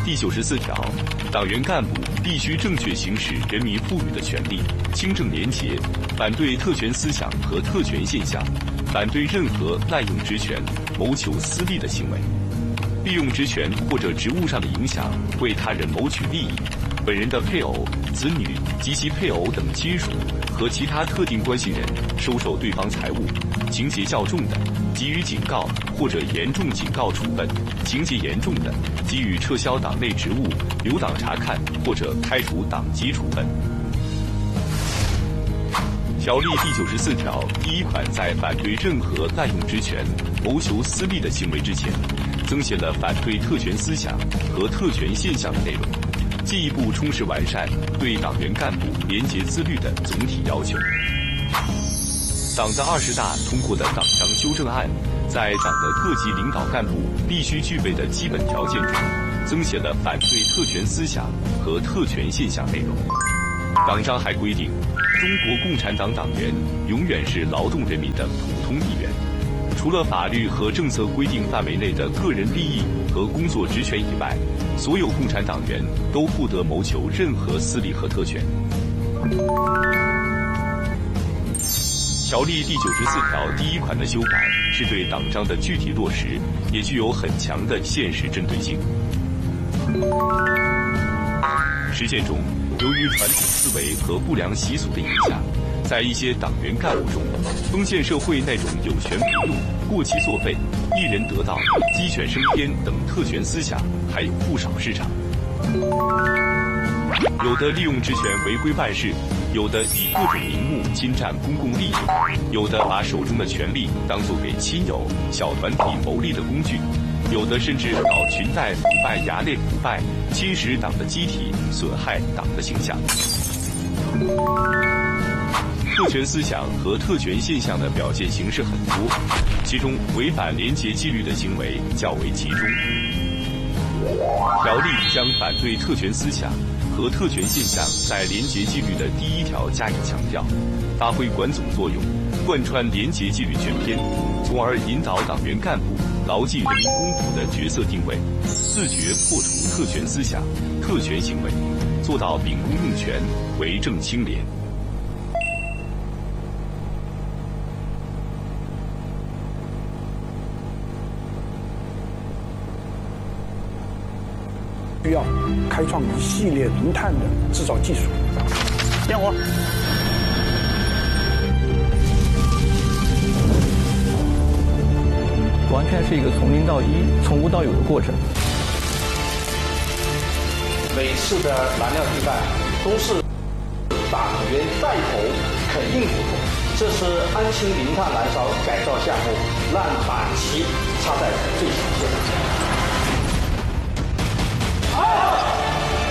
第94条，党员干部必须正确行使人民赋予的权利，清正廉洁，反对特权思想和特权现象，反对任何滥用职权、谋求私利的行为。利用职权或者职务上的影响，为他人谋取利益，本人的配偶、子女及其配偶等亲属和其他特定关系人收受对方财物，情节较重的，给予警告或者严重警告处分；情节严重的，给予撤销党内职务、留党察看或者开除党籍处分。条例第94条第1款在反对任何滥用职权、谋求私利的行为之前，增写了反对特权思想和特权现象的内容，进一步充实完善对党员干部廉洁自律的总体要求。党的20大通过的党章修正案，在党的各级领导干部必须具备的基本条件中，增写了反对特权思想和特权现象内容。党章还规定，中国共产党党员永远是劳动人民的普通一员，除了法律和政策规定范围内的个人利益和工作职权以外，所有共产党员都不得谋求任何私利和特权。条例第94条第1款的修改是对党章的具体落实，也具有很强的现实针对性。实践中，由于传统思维和不良习俗的影响，在一些党员干部中，封建社会那种有权不用、过期作废、一人得道、鸡犬升天等特权思想还有不少市场。有的利用职权违规办事，有的以各种名目侵占公共利益，有的把手中的权力当作给亲友、小团体谋利的工具，有的甚至搞裙带腐败、衙内腐败，侵蚀党的机体，损害党的形象。特权思想和特权现象的表现形式很多，其中违反廉洁纪律的行为较为集中。条例将反对特权思想和特权现象在廉洁纪律的第1条加以强调，发挥管总作用，贯穿廉洁纪律全篇，从而引导党员干部牢记人民公仆的角色定位，自觉破除特权思想、特权行为，做到秉公用权、为政清廉。 需要开创一系列零碳的制造技术。点火。 完全是一个从零到一、从无到有的过程。 每次的燃料替代都是党员带头肯应付，这是安心零碳燃烧改造项目，让党旗插在最前线。